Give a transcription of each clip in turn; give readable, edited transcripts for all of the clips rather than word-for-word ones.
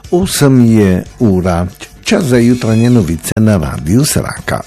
8 je ura, čas za jutranje novice na Radiu Sraka.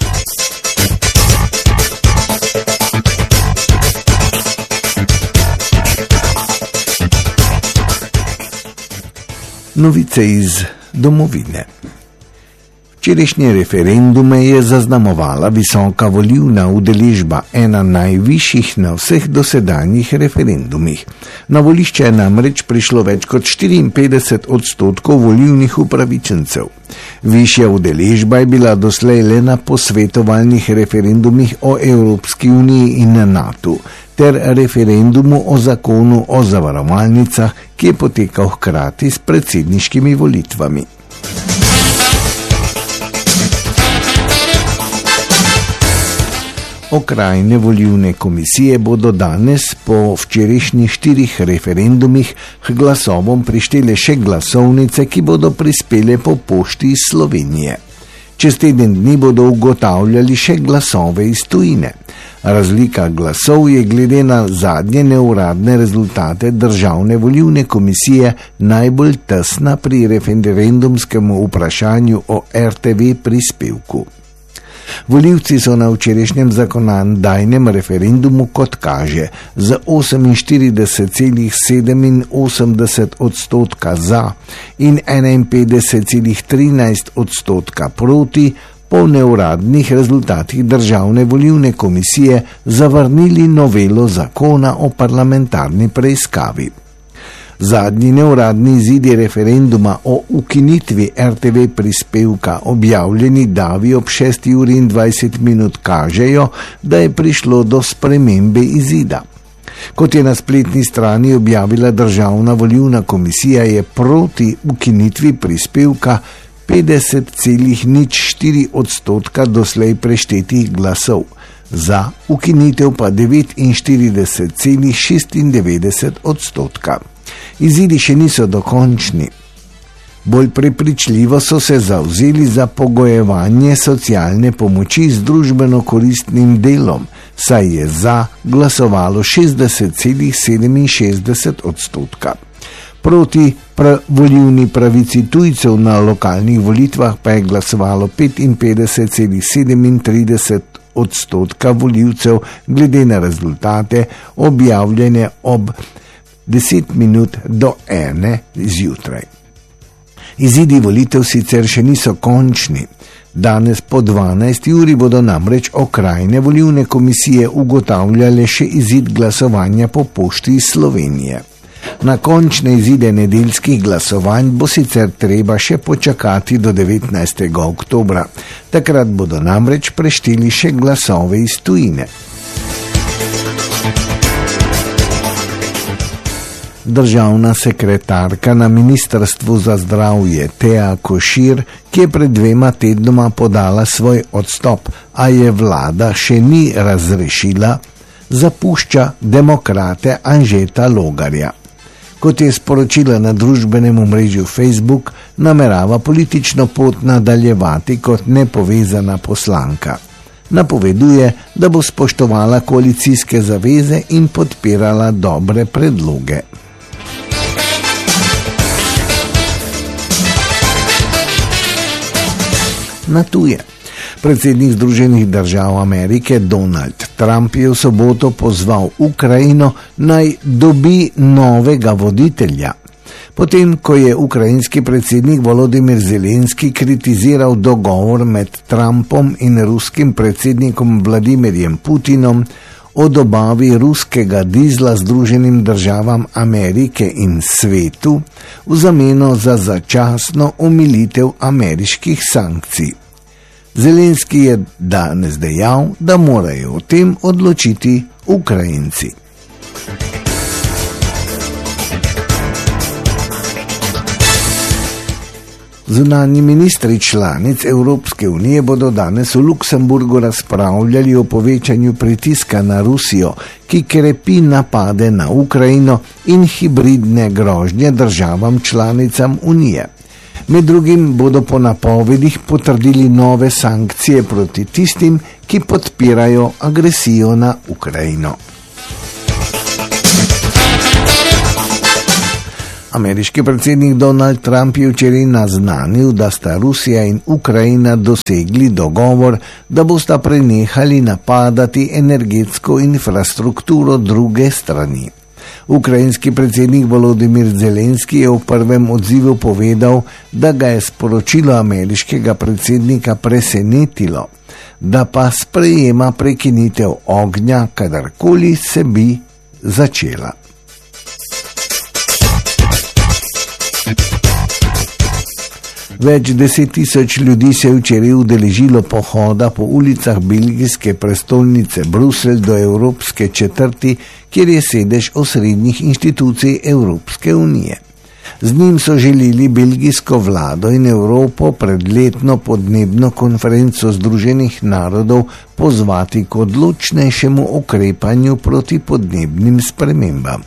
Novice iz domovine. Včerajšnje referendume je zaznamovala visoka volilna udeležba, ena najvišjih na vseh dosedanjih referendumih. Na volišče je namreč prišlo več kot 54% volilnih upravičencev. Višja udeležba je bila doslej le na posvetovalnih referendumih o Evropski uniji in NATO ter referendumu o zakonu o zavarovalnicah, ki je potekal hkrati s predsedniškimi volitvami. Okrajne volilne komisije bodo danes po včerajšnjih 4 referendumih k glasovom prištele še glasovnice, ki bodo prispele po pošti iz Slovenije. Čez teden dni bodo ugotavljali še glasove iz tujine. Razlika glasov je glede na zadnje neuradne rezultate Državne volilne komisije najbolj tesna pri referendumskem vprašanju o RTV prispevku. Volivci so na včerajšnjem zakonodajnem referendumu, kot kaže, z 48,87% za in 51,13% proti po neuradnih rezultatih Državne volilne komisije zavrnili novelo zakona o parlamentarni preiskavi. Zadnji neuradni izidi referenduma o ukinitvi RTV prispevka, objavljeni davi ob 6:20, kažejo, da je prišlo do spremembe izida. Kot je na spletni strani objavila Državna volilna komisija, je proti ukinitvi prispevka 50,04% doslej preštetih glasov, za ukinitev pa 49,96%. Izidi še niso dokončni. Bolj prepričljivo so se zavzeli za pogojevanje socialne pomoči z družbeno koristnim delom, saj je za glasovalo 60,67%. Proti volilni pravici tujcev na lokalnih volitvah pa je glasovalo 55,37% volivcev glede na rezultate, objavljene ob 10:50 zjutraj. Izidi volitev sicer še niso končni. Danes po 12 uri bodo namreč okrajne volilne komisije ugotavljale še izid glasovanja po pošti iz Slovenije. Na končne izide nedeljskih glasovanj bo sicer treba še počakati do 19. oktobra. Takrat bodo namreč prešteli še glasove iz tujine. Državna sekretarka na Ministrstvu za zdravje Tea Košir, ki je pred 2 tednoma podala svoj odstop, a je vlada še ni razrešila, zapušča demokrate Anžeta Logarja. Kot je sporočila na družbenem omrežju Facebook, namerava politično pot nadaljevati kot nepovezana poslanka. Napoveduje, da bo spoštovala koalicijske zaveze in podpirala dobre predloge. Na tuje. Predsednik Združenih držav Amerike Donald Trump je v soboto pozval Ukrajino naj dobi novega voditelja. Potem, ko je ukrajinski predsednik Volodymyr Zelenski kritiziral dogovor med Trumpom in ruskim predsednikom Vladimirjem Putinom o dobavi ruskega dizla Združenim državam Amerike in svetu v zameno za začasno omilitev ameriških sankcij. Zelenski je danes dejal, da morajo o tem odločiti Ukrajinci. Zunanji ministri članic Evropske unije bodo danes v Luksemburgu razpravljali o povečanju pritiska na Rusijo, ki krepi napade na Ukrajino in hibridne grožnje državam članicam Unije. Med drugim bodo po napovedih potrdili nove sankcije proti tistim, ki podpirajo agresijo na Ukrajino. Ameriški predsednik Donald Trump je včeraj naznanil, da sta Rusija in Ukrajina dosegli dogovor, da bosta prenehali napadati energetsko infrastrukturo druge strani. Ukrajinski predsednik Volodymyr Zelenski je v prvem odzivu povedal, da ga je sporočilo ameriškega predsednika presenetilo, da pa sprejema prekinitev ognja, kadarkoli se bi začela. Več 10.000 ljudi se je včeraj udeležilo pohoda po ulicah belgijske prestolnice Bruselj do Evropske četrti, kjer je sedež osrednjih inštitucij Evropske unije. Z njim so želeli belgijsko vlado in Evropo pred letno podnebno konferenco Združenih narodov pozvati k odločnejšemu ukrepanju proti podnebnim spremembam.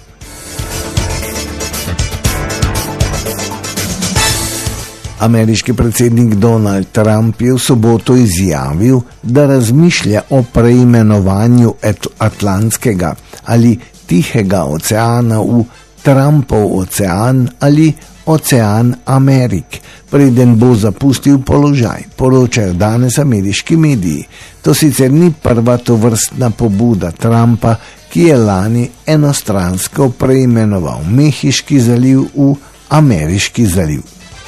Ameriški predsednik Donald Trump je v soboto izjavil, da razmišlja o preimenovanju Atlantskega ali Tihega oceana v Trumpov ocean ali Ocean Amerik, preden bo zapustil položaj, poročajo danes ameriški mediji. To sicer ni prva tovrstna pobuda Trumpa, ki je lani enostransko preimenoval Mehiški zaliv v Ameriški zaliv.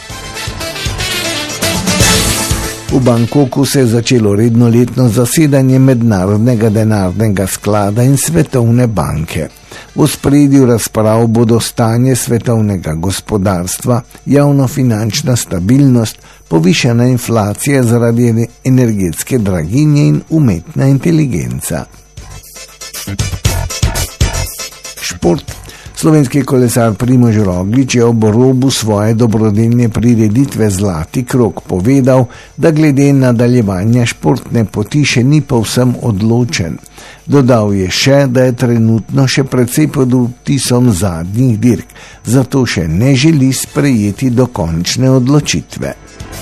V Bangkoku se je začelo redno letno zasedanje Mednarodnega denarnega sklada in Svetovne banke. V ospredju razprav bodo stanje svetovnega gospodarstva, javnofinančna stabilnost, povišana inflacija zaradi energetske draginje in umetna inteligenca. Šport. Slovenski kolesar Primož Roglič je ob robu svoje dobrodelne prireditve Zlati krog povedal, da glede nadaljevanja športne poti še ni povsem odločen. Dodal je še, da je trenutno še precej pod vtisom zadnjih dirk, zato še ne želi sprejeti dokončne odločitve.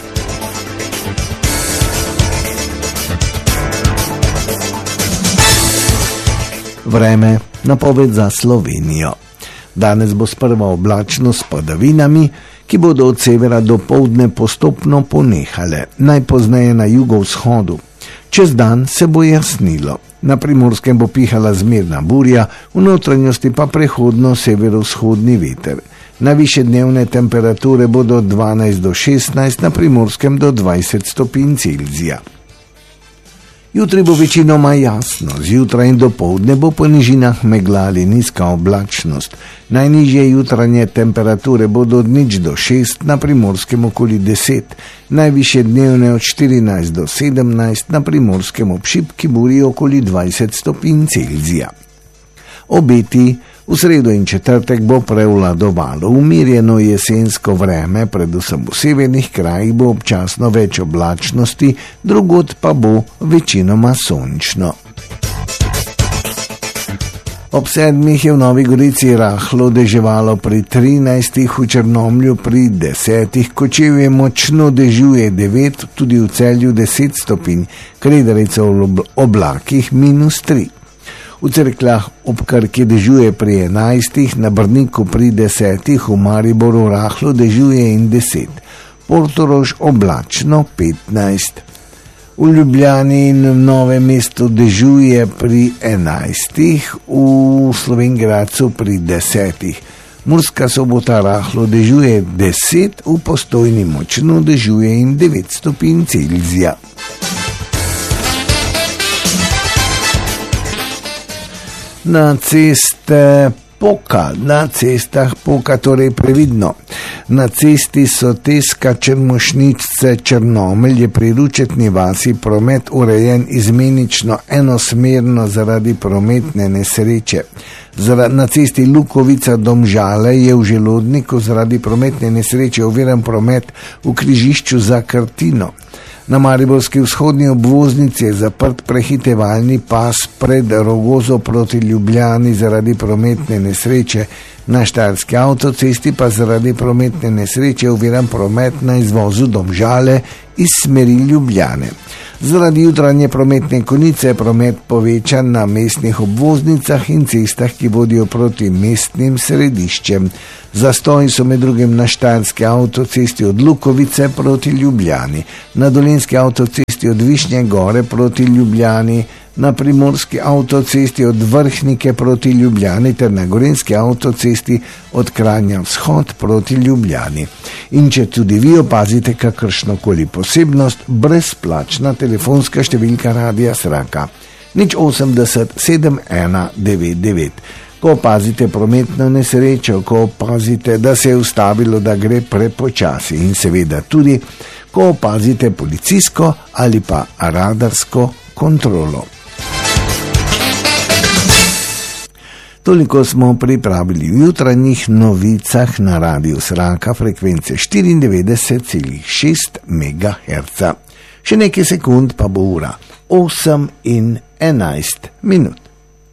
Vreme, napoved za Slovenijo. Danes bo sprva oblačno s padavinami, ki bodo od severa do poldne postopno ponehale, najpozneje na jugovzhodu. Čez dan se bo jasnilo. Na Primorskem bo pihala zmerna burja, v notranjosti pa prehodno severovzhodni veter. Najvišje dnevne temperature bodo od 12 do 16, na Primorskem do 20 stopinj Celzija. Jutri bo večinoma jasno, zjutraj in dopoldne bo po nižinah megla ali nizka oblačnost. Najnižje jutranje temperature bodo od 0 do 6, na Primorskem okoli 10, najvišje dnevne od 14 do 17, na Primorskem ob šibki burji okoli 20 stopinj Celzija. Obeti. V sredo in četrtek bo prevladovalo umirjeno jesensko vreme, predvsem v severnih krajih bo občasno več oblačnosti, drugod pa bo večinoma sončno. Ob 7 je v Novi Gorici rahlo deževalo pri 13, v Črnomlju pri 10, Kočevje močno dežuje 9, tudi v Celju 10 stopinj, Kredarica v oblakih -3. V Cerkljah ob Krki dežuje pri 11, na Brniku pri 10, v Mariboru rahlo dežuje in 10, Portorož oblačno 15. V Ljubljani in v Novem mestu dežuje pri 11, v Slovenj Gradcu pri 10, Murska Sobota rahlo dežuje 10, v Postojni močno dežuje in 9 stopinj Celzija. Na cestah poka torej previdno. Na cesti Soteska Črmošnice Črnomelj je pri Ručetni vasi promet urejen izmenično enosmerno zaradi prometne nesreče. Na cesti Lukovica Domžale je v Želodniku zaradi prometne nesreče oviran promet v križišču za Krtino. Na mariborski vzhodni obvoznici je zaprt prehitevalni pas pred Rogozo proti Ljubljani zaradi prometne nesreče, na Štajerski avtocesti pa zaradi prometne nesreče oviran promet na izvozu Domžale iz smeri Ljubljane. Zaradi jutranje prometne konice je promet povečan na mestnih obvoznicah in cestah, ki vodijo proti mestnim središčem. Zastoji so med drugim na Štajerski avtocesti od Lukovice proti Ljubljani, na Dolenjski avtocesti od Višnje Gore proti Ljubljani, na Primorski avtocesti od Vrhnike proti Ljubljani ter na Gorenjski avtocesti od Kranja vzhod proti Ljubljani. In če tudi vi opazite kakršnokoli posebnost, brezplačna telefonska številka Radia Sraka 080 7199. Ko opazite prometno nesrečo, ko opazite, da se je ustavilo, da gre prepočasi in seveda tudi, ko opazite policijsko ali pa radarsko kontrolo. Toliko smo pripravili v jutranjih novicah na Radiu Sraka frekvence 94,6 MHz. Še nekaj sekund pa bo ura 8:11.